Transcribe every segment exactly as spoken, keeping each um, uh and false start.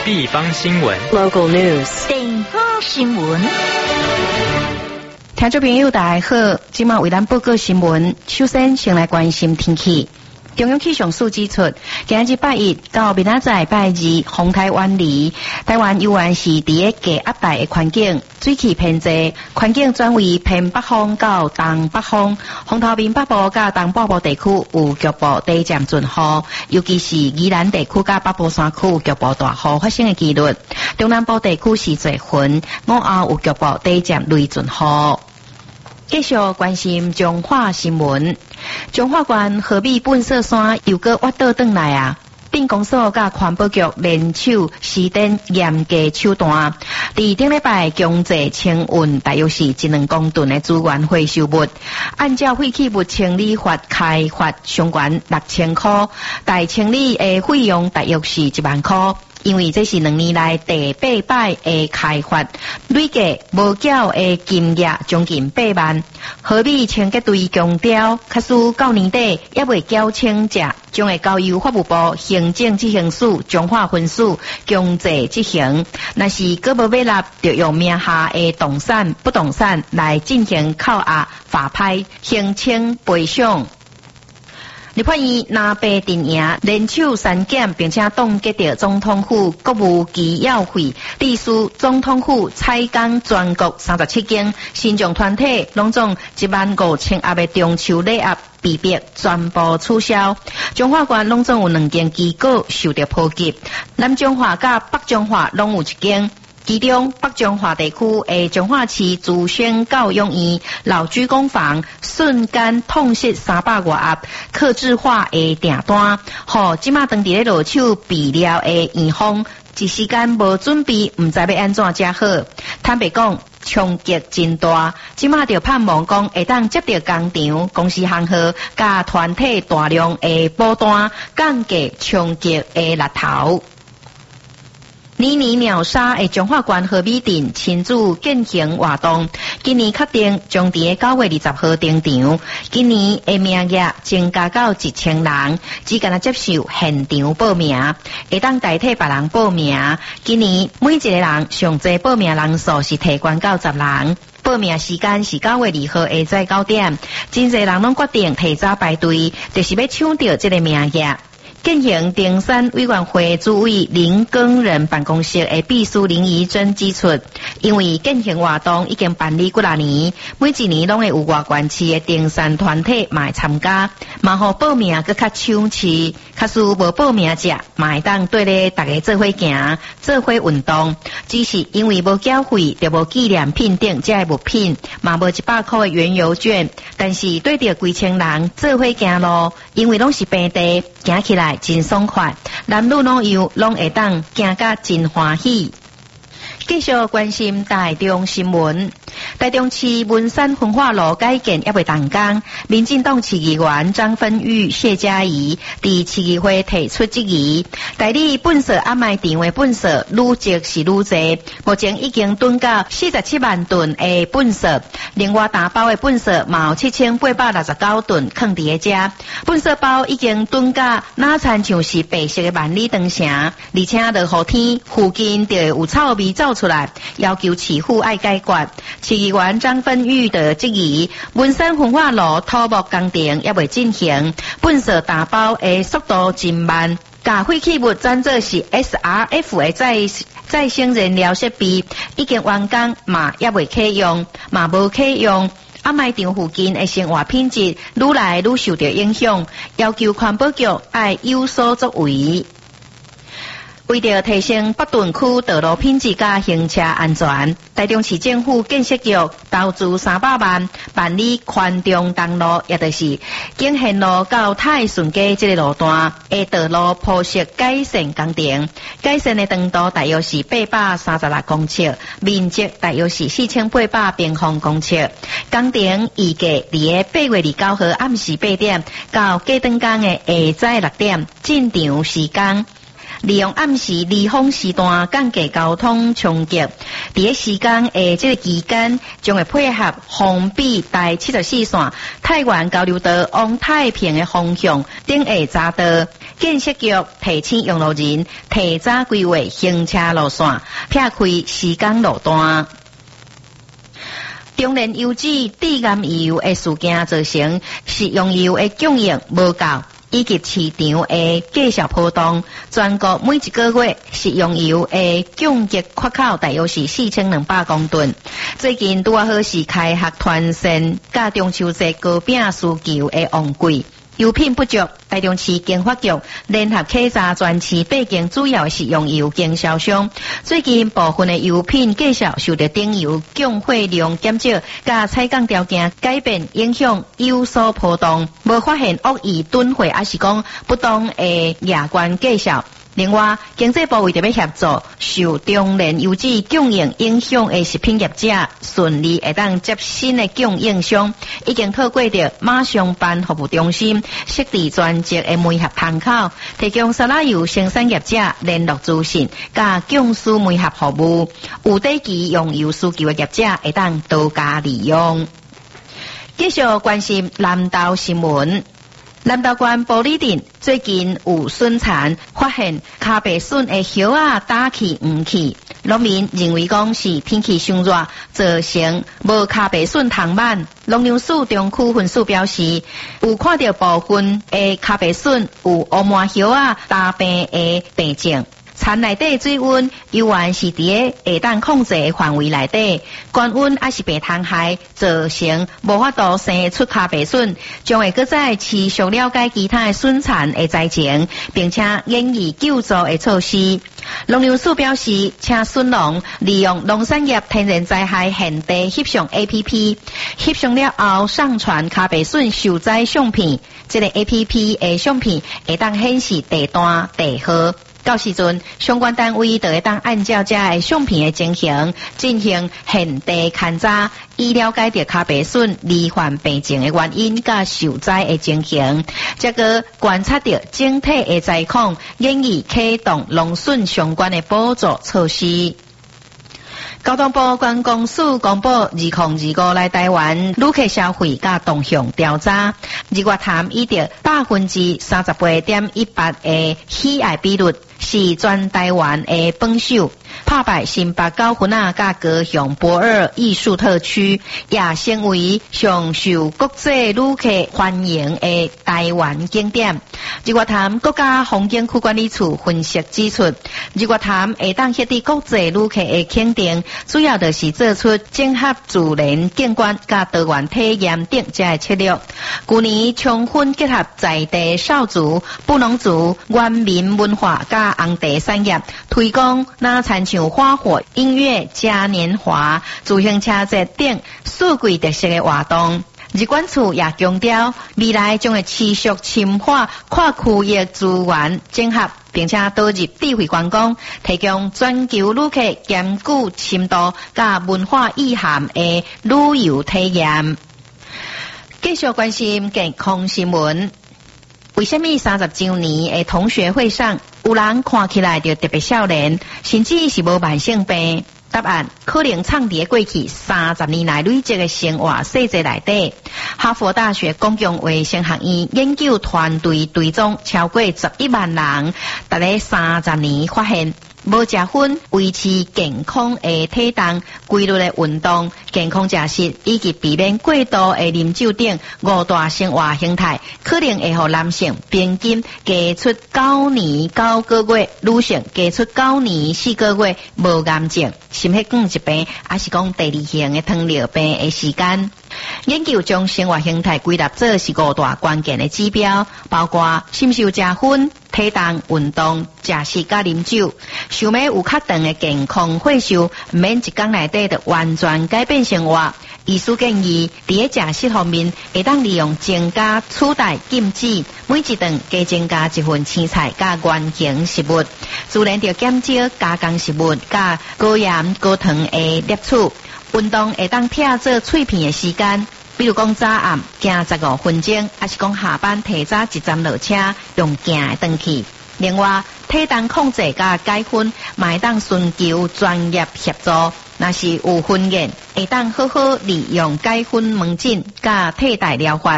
地方新闻 Local news 地方新闻。 听众朋友大家好，今晚为咱报告新闻。首先先来关心天气。中央气象署指出，今日拜一到明仔载拜二，风台湾离台湾依然是伫个低压带的环境，水汽偏济，环境转为偏北风到东北风。风头面北部甲东北部地区有局部低暂阵雨，尤其是宜兰地区甲北部山区有局部大雨发生的几率。中南部地区是多云，午后有局部低暂雷阵雨。继续关心彰化新闻，彰化县河美本色山又搁挖倒转来啊！镇公所甲环保局联手施展严格手段，伫顶礼拜强制清运大约是一两公吨的资源回收物，按照废弃物清理法开罚上悬六千块，待清理的费用大约是一万块。因为这是两年来第八摆的开发，累计无缴的金额将近八万。河美清洁队强调，假使到年底也未缴清者，将会交由法务部行政执行署彰化分署强制执行。若是搁无要纳，就用名下的动产、不动产来进行扣押、法拍、行清赔偿。立法院拿白定赢，联手删减，并且冻结着总统府国务机要费，隶属总统府采购全国三十七间新创团体，拢总一万五千盒的中秋礼盒被迫全部取消。彰化县拢总有两间机构受到波及，南彰化甲北彰化拢有一间。其中北彰化地区的彰化市自宣教养院老居工坊瞬间痛失三百多盒客制化的订单，互即马当地咧落手备料的院方一时间无准备，唔知要安怎才好。坦白讲，冲击真大，即马就盼望讲会当接到工厂、公司行号甲团体大量的补单，降低冲击的力头。年年秒杀的彰化县河美镇亲子健行活动，今年确定将伫个九月二十号登场。今年的名额增加到一千人，只敢接受现场报名，会当代替别人报名。今年每一个人上侪报名人数是提悬到十人。报名时间是九月二号下晝九點，真侪人拢决定提早排队，就是要搶到这个名額。健行登山委员会主委林耕仁办公室的秘书林怡珍指出，因为健行活动已经办理几啊年，每一年拢会有外县市的登山团体嘛会参加，嘛互报名搁较抢市，假使无报名者嘛会当对咧大家做伙行，做伙运动。只是因为无缴费，就无纪念品等这些物品，嘛无一百块的原油券，但是对着几千人做伙行路，因为拢是平地，行起来真爽快，男女老幼拢会当行甲真欢喜。继续关心台中新闻，台中市文山焚化炉改建也未动工，民进党市议员张芬玉、谢嘉怡伫市议会提出质疑，代理本色暗卖场的本色愈积是愈侪，目前已经囤到四十七万吨的本色，另外打包的本色嘛有七千八百六十九吨放伫个遮，本色包已经囤到哪参像是白色的万里长城，而且落雨天附近就有臭味走出来，要求市府爱解决。市议员张芬玉的质疑，文山焚化炉土木工程也未进行，本色打包的速度真慢，甲废弃物转做是 S R F 的再再生燃料设备，已经完工嘛也未启用，嘛无启用。暗卖场附近的生活品质愈来愈受到影响，要求环保局爱有所作为。为着提升北屯区道路品质甲行车安全，台中市政府建设局投资三百万办理宽中东路，也就是景贤路到泰顺街这个路段的道路铺设改善工程。改善的长度大约是八百三十六公尺，面积大约是四千八百平方公尺。工程预计伫个八月二十九号暗时八点到过灯工的下晝六點进场施工。利用暗时离峰时段降低交通冲击，伫个时间诶，这个期间将会配合封闭第七十四线太原交流道往太平的方向顶下匝道， 建设局提醒用路人提早规划行车路线，撇开时间路段。中联油脂致癌油的事件造成食用油的供应无够，以及市场的价格波动。全国每一个月食用油的供给缺口大约是四千两百公吨。最近拄好是开学团线甲中秋节糕饼需求的旺季。油品不足，台中市经发局联合稽查全市八间主要食用油经销商，最近部分的油品介绍受到顶油供货量减少、甲采购条件改变影响有所波动，无发现恶意囤货，还是讲不当的夜观介绍。另外，经济部为着要协助受中联油脂供应影响的食品业者顺利会当接新的供应商，已经透过着马上办服务中心设置专职的媒合窗口，提供沙拉油生产业者联络资讯，甲供需媒合服务。有短期用油需求的业者会当多加利用。继续关心南投新闻。南投县玻璃镇最近有损残，发现咖啡笋的叶啊打起黄去，农民认为讲是天气上热造成无咖啡笋藤蔓。农粮署中区分署表示，有看到部分的咖啡笋有乌麻叶啊大病的病症。田内底水温犹原是伫个会当控制范围内底，高温还是被虫害造成无法度生出咖啡笋，将会搁再持续了解其他的损残的灾情，并且研议救助的措施。农粮署表示，请笋农利用农产业天然灾害现地翕相 A P P， 翕相了后上传咖啡笋受灾相片，这个 A P P 的相片会当显示地段地号。到时阵，相关单位就会当按照这的相片的情形进行现地勘查，以了解到咖啡笋罹患病症的原因甲受灾的情形，这个观察到整体的灾况，建议启动农笋相关的补助措施。交通部观光署公布二零二五来台湾旅客消费甲动向调查，日月潭以着百分之三十八点一八的喜爱比率，是全台湾的榜首，拍败新北九份仔甲高雄博尔艺术特区，也成为上受国际旅客欢迎的台湾景点。日月潭国家风景区管理处分析指出，日月潭会当获得国际旅客的肯定，主要就是做出整合自然景观甲多元体验等这个策略。去年充分结合在地少族、布农族原民文化甲红茶产业，推广那参像花火、音乐、嘉年华、自行车节等四季特色的活动。日管处也强调，未来将会持续深化跨区域资源整合，并且导入智慧观光，提供全球旅客兼具深度甲文化意涵的旅游体验。继续关心健康新闻。为什么三十周年的同学会上，有人看起来就特别少年，甚至是无慢性病？答案可能藏伫过去三十年来累积的生活细节内底。哈佛大学公共卫生学院研究团队追踪超过十一万人，达咧三十年发现，无食薰、维持健康的体重、规律的运动、健康食食以及避免过度的啉酒等五大生活形态，可能会互男性平均加出九年九个月，女性加出九年四个月无癌症、心血管疾病，还是讲第二型的糖尿病的时间。研究将生活形态归纳做是五大关键的指标，包括是毋是有食薰、体重、运动、食食甲啉酒。想要有较长的健康岁数，毋免一天内底就完全改变生活。医师建议，伫个食食方面，会当利用增加取代禁止，每一顿加增加一份青菜甲原形食物，自然就减少加工食物甲高盐高糖的摄取。运动会当拆做碎片的时间，比如讲早暗行十五分钟，还是讲下班提早一站落车用行的转去。另外，体重控制甲改分，嘛会当寻求专业协助。若是有婚宴，会当好好利用改分门诊甲替代疗法。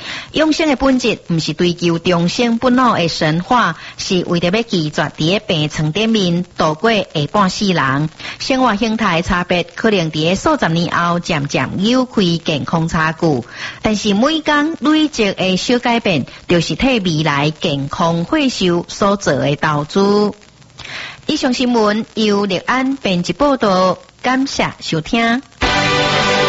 养生的本质不是追求终生不老的神话，是为着要拒绝伫个病床顶面度过下半世人。生活形态差别可能伫个数十年后渐渐扭开健康差距，但是每天累积的小改变，就是替未来健康退休所做的投资。以上新闻由立安编辑报道，感谢收听。